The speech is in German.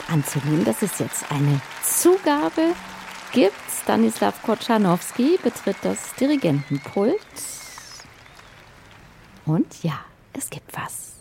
anzunehmen, dass es jetzt eine Zugabe gibt. Stanislaw Korczanowski betritt das Dirigentenpult. Und ja, es gibt was.